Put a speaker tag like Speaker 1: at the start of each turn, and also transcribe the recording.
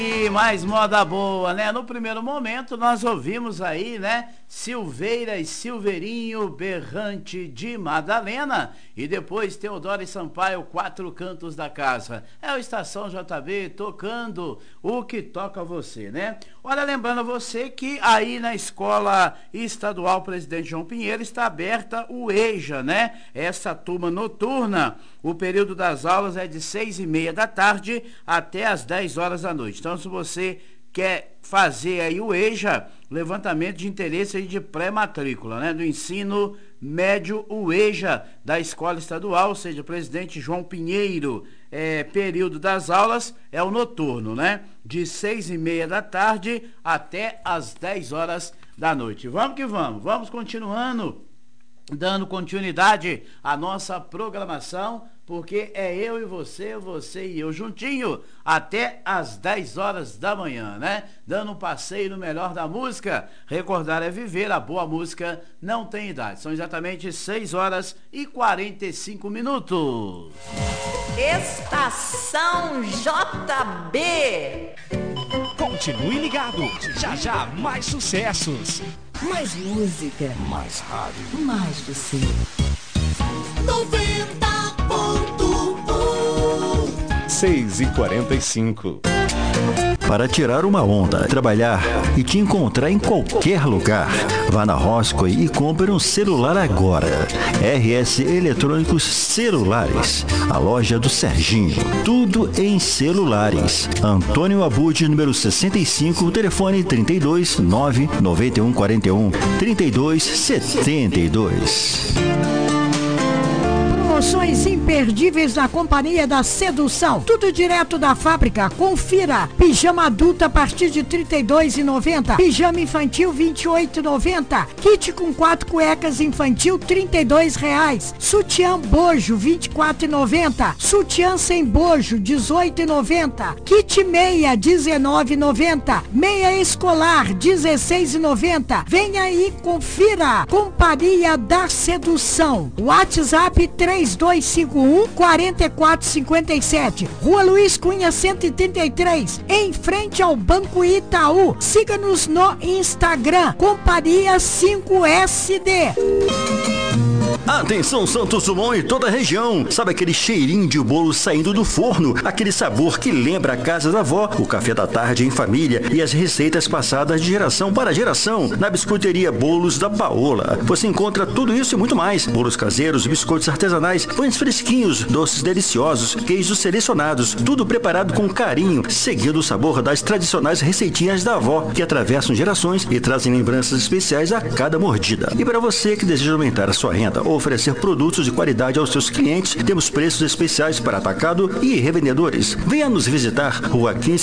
Speaker 1: E mais moda boa, né? No primeiro momento nós ouvimos aí, né? Silveira e Silveirinho, Berrante de Madalena. E depois Teodoro e Sampaio, Quatro Cantos da Casa. É o Estação JB tocando o que toca você, né? Olha, lembrando você que aí na Escola Estadual Presidente João Pinheiro está aberta o EJA, né? Essa turma noturna. O período das aulas é de 6h30 da tarde até as 10 horas da noite. Então, se você quer fazer aí o EJA, levantamento de interesse aí de pré-matrícula, né? Do ensino médio, o EJA da Escola Estadual, ou seja, Presidente João Pinheiro, período das aulas é o noturno, né? De 6h30 da tarde até as 10 horas da noite. Vamos que vamos, vamos continuando, dando continuidade à nossa programação, porque é eu e você, você e eu juntinho, até às 10 horas da manhã, né? Dando um passeio no melhor da música. Recordar é viver, a boa música não tem idade. São exatamente 6 horas e 45 minutos.
Speaker 2: Estação JB.
Speaker 3: Continue ligado, já já mais sucessos.
Speaker 4: Mais música.
Speaker 3: Mais rádio.
Speaker 4: Mais você.
Speaker 5: 6h45. Para tirar uma onda, trabalhar e te encontrar em qualquer lugar. Vá na Roscoe e compre um celular agora. RS Eletrônicos Celulares, a loja do Serginho. Tudo em celulares. Antônio Abud, número 65, telefone 32 991 41 32 72.
Speaker 6: Promoções imperdíveis da Companhia da Sedução. Tudo direto da fábrica. Confira. Pijama adulto a partir de R$ 32,90. Pijama infantil R$ 28,90. Kit com 4 cuecas infantil R$ 32,00. Sutiã bojo R$ 24,90. Sutiã sem bojo R$ 18,90. Kit meia R$ 19,90. Meia escolar R$ 16,90. Venha aí, confira. Companhia da Sedução. WhatsApp 3251-4457. Rua Luiz Cunha 133, em frente ao Banco Itaú. Siga-nos no Instagram, Companhia 5SD.
Speaker 5: Atenção, Santos Dumont e toda a região. Sabe aquele cheirinho de bolo saindo do forno? Aquele sabor que lembra a casa da avó, o café da tarde em família e as receitas passadas de geração para geração. Na Biscoiteria Bolos da Paola. Você encontra tudo isso e muito mais. Bolos caseiros, biscoitos artesanais, pães fresquinhos, doces deliciosos, queijos selecionados. Tudo preparado com carinho, seguindo o sabor das tradicionais receitinhas da avó, que atravessam gerações e trazem lembranças especiais a cada mordida. E para você que deseja aumentar a sua renda ou oferecer produtos de qualidade aos seus clientes, temos preços especiais para atacado e revendedores. Venha nos visitar, Rua 15